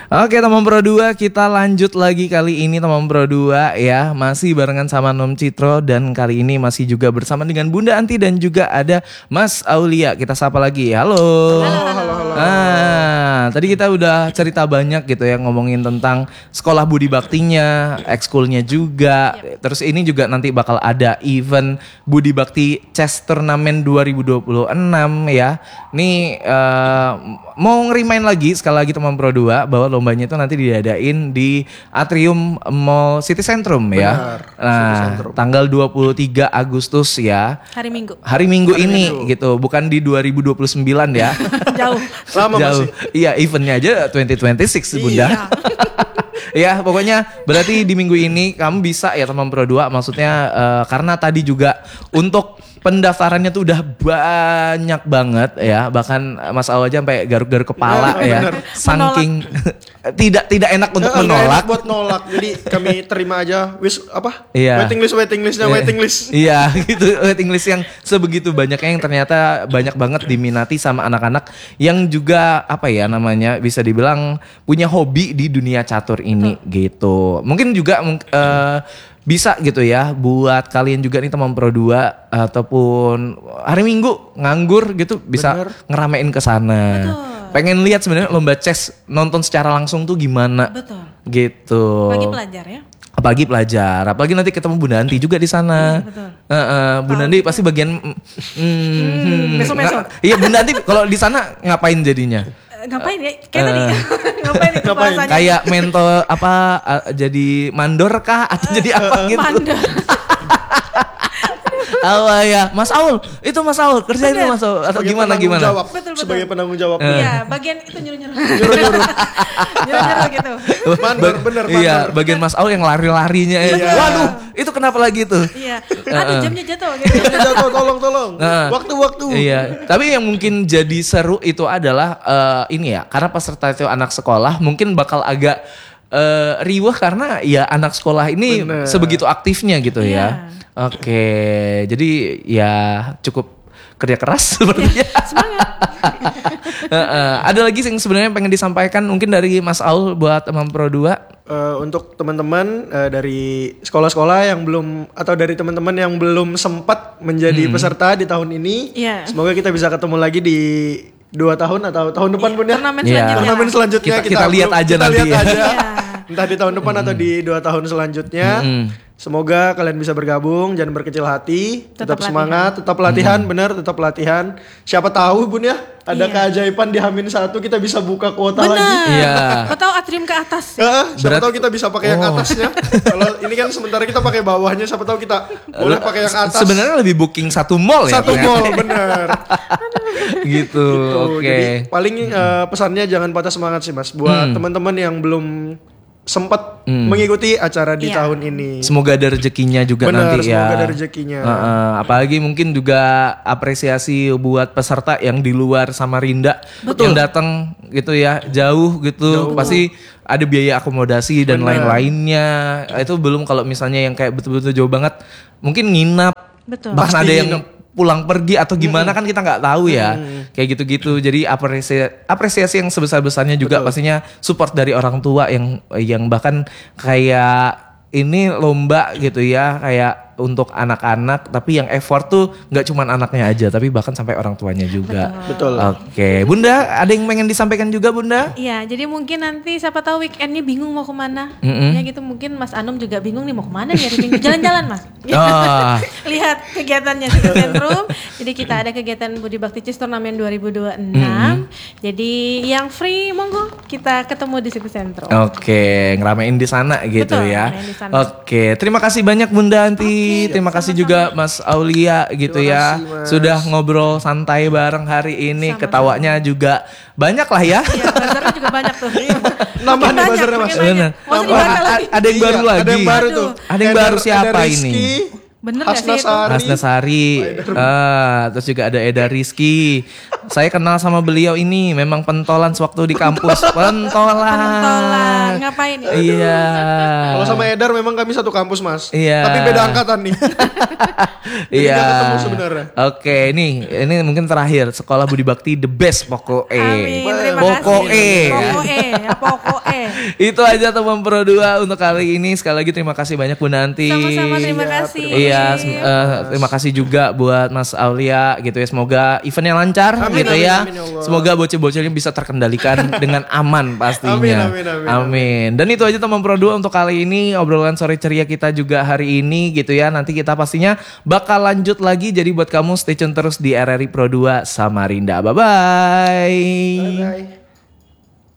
Oke teman Pro 2, kita lanjut lagi kali ini teman Pro 2 ya. Masih barengan sama Nom Citro dan kali ini masih juga bersama dengan Bunda Anti dan juga ada Mas Aulia. Kita sapa lagi. Halo. Halo. Tadi kita udah cerita banyak gitu ya, ngomongin tentang sekolah budi baktinya, ekskulnya juga. Terus ini juga nanti bakal ada event Budi Bakti Chess Turnamen 2026 ya. Nih mau ngerimain lagi sekali lagi teman Pro 2 bahwa lombanya itu nanti diadain di Atrium Mall City Centrum ya. Nah, tanggal 23 Agustus ya. Hari Minggu ini gitu, bukan di 2029 ya. Jauh. Lama Jauh. masih. Iya, eventnya aja 2026 Bunda. Ya, pokoknya berarti di minggu ini kamu bisa ya teman Pro 2, maksudnya karena tadi juga untuk pendaftarannya tuh udah banyak banget ya, bahkan Mas Aw aja sampai garuk-garuk kepala ya, saking tidak enak untuk menolak. Enak buat nolak, jadi kami terima aja Iya. waiting list. Iya gitu, waiting list yang sebegitu banyaknya yang ternyata banyak banget diminati sama anak-anak yang juga apa ya namanya bisa dibilang punya hobi di dunia catur ini gitu. Mungkin juga bisa gitu ya buat kalian juga nih teman Pro 2 ataupun hari Minggu nganggur gitu bisa ngeramein ke sana. Pengen lihat sebenarnya lomba chess, nonton secara langsung tuh gimana. Betul. Gitu. Apalagi pelajar ya. Apalagi pelajar, apalagi nanti ketemu Bunda Anti juga di sana. Betul. Bunda Anti pasti bagian Besok-besok. Iya, Bunda Anti kalau di sana ngapain jadinya? Ngapain ya? Kayak tadi. Ngapain itu bahasanya? Kayak mentor jadi mandor kah atau jadi apa gitu? Mandor. Ya, Mas Aul, itu Mas Aul kerjain itu Mas Aul atau Sebagai gimana? Betul. Sebagai penanggung jawab. Iya, bagian itu nyuruh-nyuruh. Nyuruh-nyuruh gitu. Mandor, bener. Iya, bagian Mas Aul yang lari-larinya. Iya. Waduh, itu kenapa lagi tuh? Iya. Aduh, jamnya jatuh gitu. Jatuh, tolong. Waktu-waktu. Iya, tapi yang mungkin jadi seru itu adalah ini ya, karena peserta itu anak sekolah mungkin bakal agak riweh karena ya anak sekolah ini sebegitu aktifnya gitu ya. Oke, jadi ya cukup kerja keras sepertinya. Semangat. Ada lagi yang sebenarnya pengen disampaikan mungkin dari Mas Aul buat teman Pro 2? Untuk teman-teman dari sekolah-sekolah yang belum atau dari teman-teman yang belum sempat menjadi peserta di tahun ini, semoga kita bisa ketemu lagi di 2 tahun atau tahun depan Bun ya. Turnamen selanjutnya kita lihat aja nanti ya. Entah di tahun depan atau di 2 tahun selanjutnya. Semoga kalian bisa bergabung, jangan berkecil hati, tetap semangat, tetap latihan, tetap latihan. Siapa tahu Bun ya, ada keajaiban di H-1 kita bisa buka kuota lagi. Iya. Kau tahu atrium ke atas. Siapa tahu kita bisa pakai yang atasnya. Kalau ini kan sementara kita pakai bawahnya, siapa tahu kita boleh pakai yang atas. Sebenarnya lebih booking satu mall ya. Satu mall, bener. Gitu. Oke. Jadi paling pesannya jangan patah semangat sih Mas, buat teman-teman yang belum sempat mengikuti acara di tahun ini. Semoga ada rezekinya juga nanti ya. Semoga ada rezekinya. Apalagi mungkin juga apresiasi buat peserta yang di luar Samarinda yang datang gitu ya, jauh gitu. Pasti ada biaya akomodasi dan lain-lainnya. Itu belum kalau misalnya yang kayak betul-betul jauh banget, mungkin nginap. Betul. Bahkan ada yang pulang pergi atau gimana kan kita nggak tahu ya. Kayak gitu-gitu. Jadi apresiasi yang sebesar-besarnya juga pastinya support dari orang tua yang bahkan kayak ini lomba gitu ya, kayak untuk anak-anak tapi yang effort tuh nggak cuman anaknya aja tapi bahkan sampai orang tuanya juga. Betul. Oke, Bunda ada yang pengen disampaikan juga Bunda? Iya, jadi mungkin nanti siapa tahu weekendnya bingung mau kemana. Ya gitu, mungkin Mas Anum juga bingung nih mau kemana nih hari Minggu. Jalan-jalan Mas. Lihat kegiatannya City Centrum. Jadi kita ada kegiatan Budi Bakti Chess Turnamen 2026. Jadi yang free monggo kita ketemu di City Centrum. Oke, ngeramein di sana gitu. Betul, ya. ngeramein di sana. Oke, terima kasih banyak Bunda Anti. Terima kasih juga Mas Aulia gitu ya. Sudah ngobrol santai bareng hari ini. Ketawanya juga banyak lah ya. Iya, buzzernya juga banyak tuh. Nambah nih buzzernya Mas. Benar. Ada yang baru lagi. Ada yang baru tuh. Ada yang baru siapa ini? Bener gak sih itu? Hasna Sari. Hasna Sari. Terus juga ada Eda Rizky. Saya kenal sama beliau ini memang pentolan sewaktu di kampus. Pentolan. Ngapain ya? Iya. Kalau sama Edar memang kami satu kampus, Mas. Iya. Tapi beda angkatan nih. Jadi Iya. gak ketemu sebenarnya. Oke, ini mungkin terakhir. Sekolah Budi Bakti the best pokoknya. Amin, terima kasih. Pokoknya. Itu aja teman Pro 2 untuk kali ini. Sekali lagi terima kasih banyak Bu Nanti. Sama-sama, terima kasih. Iya, terima kasih juga buat Mas Aulia gitu ya. Semoga eventnya lancar gitu ya. Amin, ya Allah. Semoga bocil-bocilnya bisa terkendalikan dengan aman pastinya. Amin. Dan itu aja teman Pro 2 untuk kali ini. Obrolan sore ceria kita juga hari ini gitu ya. Nanti kita pastinya bakal lanjut lagi. Jadi buat kamu stay tune terus di RRI Pro 2 Samarinda. Bye-bye. Bye-bye.